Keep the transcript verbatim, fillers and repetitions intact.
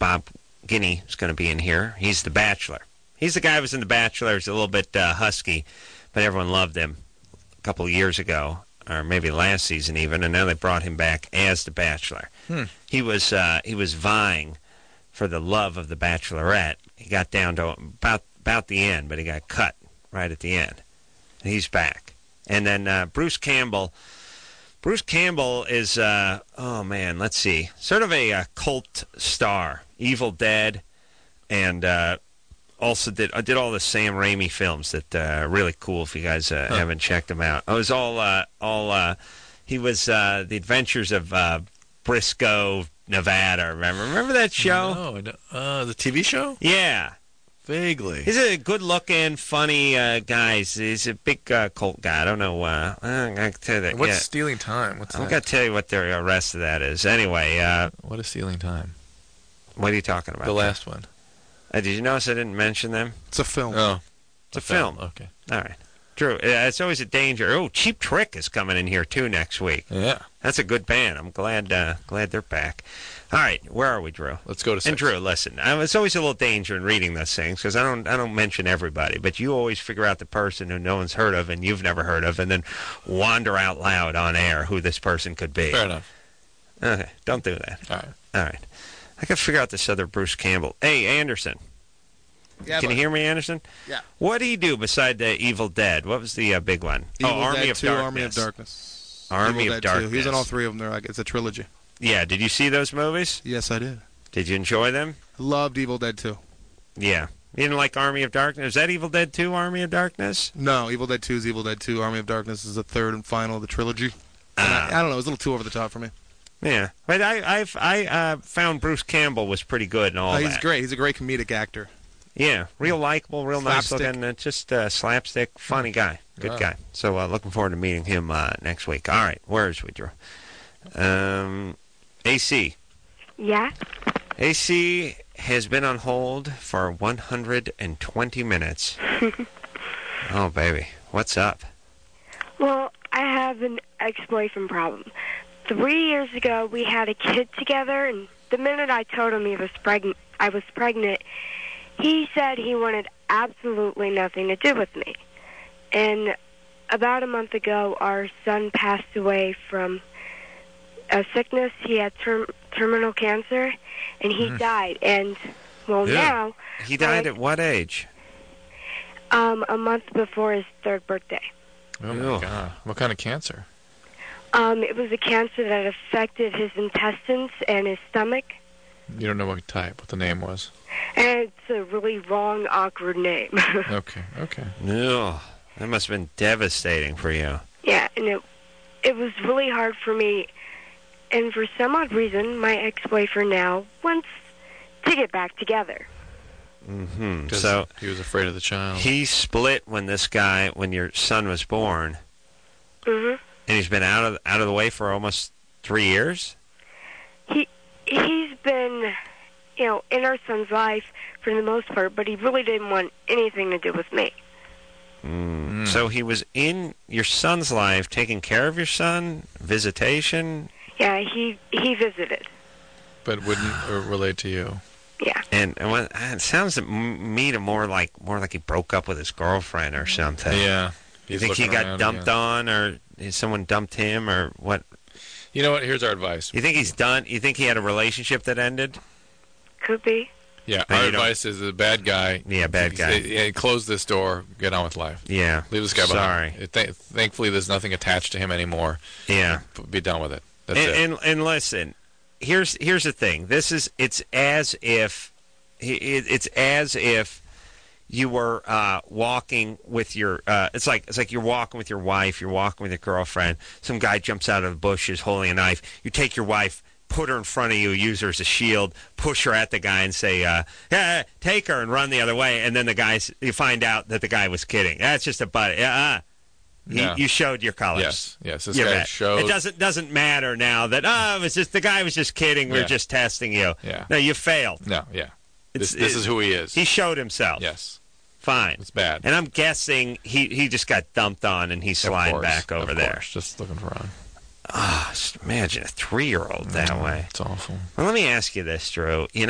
Bob Guinea is going to be in here. He's the Bachelor. He's the guy who was in The Bachelor. He's a little bit uh, husky, but everyone loved him a couple of years ago, or maybe last season even, and now they brought him back as the Bachelor. Hmm. He was uh, he was vying for the love of the Bachelorette. He got down to about about the end, but he got cut right at the end. And he's back. And then uh, Bruce Campbell. Bruce Campbell is, uh, oh man, let's see, sort of a, uh cult star. Evil Dead, and uh, also did I did all the Sam Raimi films that uh, are really cool. If you guys uh, huh. haven't checked them out, it was all uh, all. Uh, he was uh, the Adventures of uh, Briscoe, Nevada. Remember? Remember that show? No, no. Uh, the T V show? Yeah. Vaguely. He's a good-looking, funny uh, guy. He's, he's a big uh, cult guy. I don't know. Uh, I can tell you that. What's yeah. Stealing Time? What's I'm that? going to tell you what the rest of that is. Anyway. Uh, what is Stealing Time? What are you talking about? The last one. Uh, did you notice I didn't mention them? It's a film. Oh. It's a, a film. film. Okay. All right. Drew, it's always a danger. Oh, Cheap Trick is coming in here, too, next week. Yeah. That's a good band. I'm glad uh, glad they're back. All right, where are we, Drew? Let's go to six. And Drew, listen, um, it's always a little danger in reading those things because I don't I don't mention everybody, but you always figure out the person who no one's heard of and you've never heard of, and then wander out loud on air who this person could be. Fair enough. Okay, don't do that. All right. All right. I got to figure out this other Bruce Campbell. Hey, Anderson. Yeah, Can but, you hear me, Anderson? Yeah. What did he do beside the Evil Dead? What was the uh, big one? Evil oh, Army Dead of two, Darkness. Army of Darkness. Army Evil of Dead Darkness. two. He's in all three of them. They're like it's a trilogy. Yeah. Did you see those movies? Yes, I did. Did you enjoy them? Loved Evil Dead two. Yeah. You didn't like Army of Darkness? Is that Evil Dead two, Army of Darkness? No, Evil Dead two is Evil Dead two. Army of Darkness is the third and final of the trilogy. Ah. I, I don't know. It was a little too over the top for me. Yeah. But I I've, I uh, found Bruce Campbell was pretty good and all Uh, that. he's great. He's a great comedic actor. Yeah. Real likable, real nice Slapstick. looking. Uh, just uh, slapstick, funny guy. Good Yeah. guy. So uh, looking forward to meeting him uh, next week. All right. Where's we, Drew? Um, A C. Yeah? A C has been on hold for one hundred twenty minutes. Oh, baby. What's up? Well, I have an ex-boyfriend problem. Three years ago, we had a kid together, and the minute I told him he was pregnant, I was pregnant, he said he wanted absolutely nothing to do with me. And about a month ago, our son passed away from a sickness. He had term- terminal cancer, and he Mm. died. And, well, Yeah. now... He died I- at what age? Um, a month before his third birthday. Oh, my Ew. God. What kind of cancer? Um, it was a cancer that affected his intestines and his stomach. You don't know what type, what the name was. And it's a really long, awkward name. Okay, okay. Ugh. That must have been devastating for you. Yeah, and it it was really hard for me. And for some odd reason, my ex-boyfriend now wants to get back together. Mm-hmm. 'Cause So he was afraid of the child. he split when this guy, when your son was born, Mm-hmm. and he's been out of out of the way for almost three years. He he's been, you know, in our son's life for the most part, but he really didn't want anything to do with me. Mm. So he was in your son's life, taking care of your son, visitation, Yeah, he he visited. But wouldn't uh, relate to you. Yeah. and, and what, it sounds to m- me to more like more like he broke up with his girlfriend or something. Yeah. You He's think he looking got around dumped again. on, or someone dumped him, or what? You know what? Here's our advice. You think he's done? You think he had a relationship that ended? Could be. Yeah, Then our you don't- advice is a bad guy. Yeah, bad guy. Yeah, close this door. Get on with life. Yeah. Leave this guy Sorry. behind. Th- thankfully, there's nothing attached to him anymore. Yeah. P- Be done with it. That's and, it. and and listen, here's here's the thing. This is it's as if it, it's as if you were uh, walking with your. Uh, it's like it's like you're walking with your wife. You're walking with your girlfriend. Some guy jumps out of the bushes holding a knife. You take your wife, put her in front of you, use her as a shield, push her at the guy, and say, uh, "Yeah, take her," and run the other way. And then the guys, you find out that the guy was kidding. That's just a butt. Yeah. Uh, Yeah. you, you showed your colors. Yes, yes. This You guy bet. showed. It doesn't doesn't matter now that oh, it was just the guy was just kidding. We Yeah. are just testing you. Yeah. No, you failed. No, yeah. It's- This, this it- is who he is. He showed himself. Yes, Fine. it's bad. And I'm guessing he, he just got dumped on and he's Of sliding course, back over of there. course, just looking for on. Ah, just imagine a three year old that Mm, way. It's awful. Well, let me ask you this, Drew. You know.